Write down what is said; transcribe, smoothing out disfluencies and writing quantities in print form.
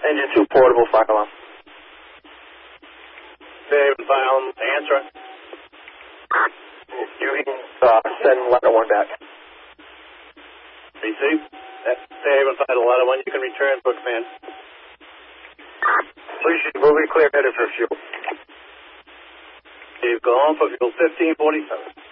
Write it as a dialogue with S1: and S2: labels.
S1: Engine 2, portable, fire alarm.
S2: Dave and fire alarm, answer.
S1: You can send letter 1 back.
S2: Receive. Dave and fire letter 1, you can return for command.
S1: Please, we'll be clear headed for fuel.
S2: Dave, go on for fuel 1547.